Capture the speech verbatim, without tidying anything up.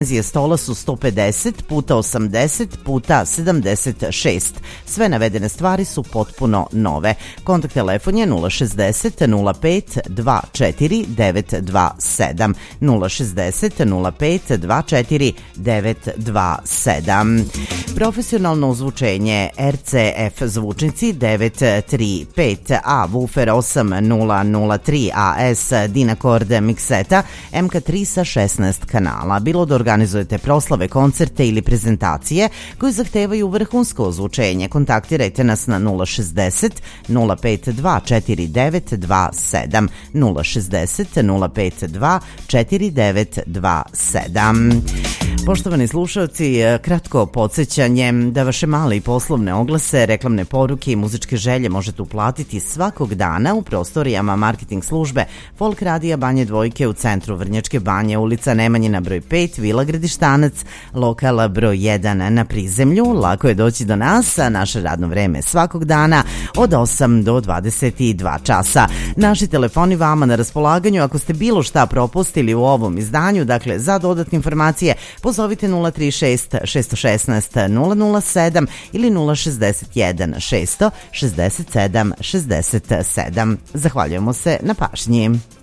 Dimenzije stola su sto pedeset puta osamdeset puta sedamdeset šest. Sve navedene stvari su potpuno nove. Kontakt telefon je nula šezdeset nula pet dva četiri devet dva sedam, nula šezdeset nula pet dva četiri devet dva sedam. Profesionalno ozvučenje R C F zvučnici devet tri pet A, Woofer osam nula nula tri A S, Dynacord mikseta M K tri sa šesnaest kanala. Bilo da organizujete proslave, koncerte ili prezentacije koji zahtevaju vrhunsko ozvučenje, kontaktirajte nas na nula šezdeset nula pet dva četiri devet dva sedam, nula šezdeset nula pet dva četiri devet dva sedam. Poštovani slušalci, kratko podsjećanje da vaše male i poslovne oglase, reklamne poruke i muzičke želje možete uplatiti svakog dana u prostorijama marketing službe Folk radija Banje Dvojke u centru Vrnjačke Banje, ulica Nemanjina broj pet, Vila Gradištanac, lokala broj jedan na prizemlju. Lako je doći do nas, a naše radno vreme svakog dana od osam do dvadeset dva časa. Naši telefoni vama na raspolaganju ako ste bilo šta propustili u ovom izdanju, dakle za dodatne informacije pozovite nula tri šest šest jedan šest nula nula sedam ili nula šezdeset jedan šest šezdeset sedam šezdeset sedam. Zahvaljujemo se na pažnji.